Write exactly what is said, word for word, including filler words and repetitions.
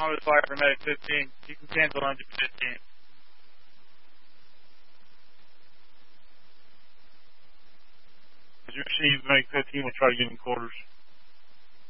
on the fire for Medic fifteen. You can cancel engine fifteen. As your machine, Medic fifteen will try to get in quarters.